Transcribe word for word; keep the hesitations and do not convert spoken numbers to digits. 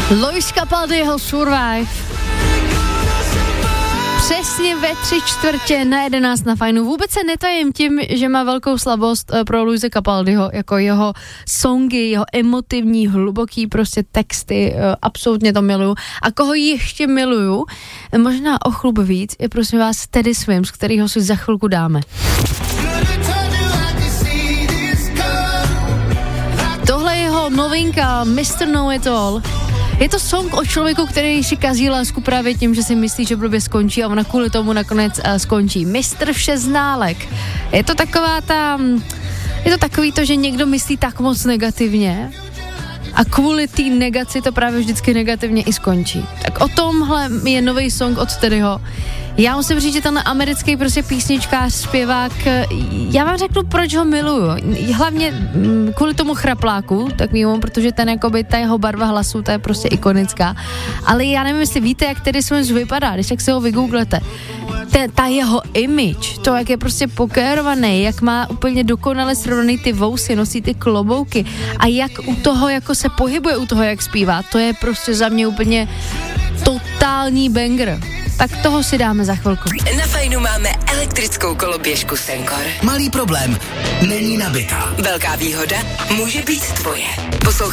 Luis Capaldiho Survive. Přesně ve tři čtvrtě na jedenáct na Fajnu. Vůbec se netajím tím, že má velkou slabost pro Luise Capaldiho, jako jeho songy, jeho emotivní, hluboký prostě texty, absolutně to miluju. A koho ještě miluju, možná o chlup víc, je prosím vás Teddy Swims, kterýho si za chvilku dáme. Tohle je jeho novinka mister Know It All. Je to song o člověku, který si kazí lásku právě tím, že si myslí, že blbě skončí a ona kvůli tomu nakonec uh, skončí. mistr Všeználek. Je to taková ta... Je to takový to, že někdo myslí tak moc negativně a kvůli té negaci to právě vždycky negativně i skončí. Tak o tomhle je nový song od Teddyho. Já musím říct, že ten americký prostě písničkář, zpěvák, já vám řeknu, proč ho miluju. Hlavně kvůli tomu chrapláku, tak mimo, protože ten jakoby, ta jeho barva hlasu, ta je prostě ikonická. Ale já nevím, jestli víte, jak Teddy Swims vypadá, když tak si ho vygooglete. Te, ta jeho image, to, jak je prostě pokérovaný, jak má úplně dokonale srovnaný ty vousy, nosí ty klobouky a jak u toho, jako se pohybuje u toho, jak zpívá, to je prostě za mě úplně totální banger. Tak toho si dáme za chvilku. Na Fajnu máme elektrickou koloběžku Senkor. Malý problém, není nabitá. Velká výhoda může být tvoje. Poslouchej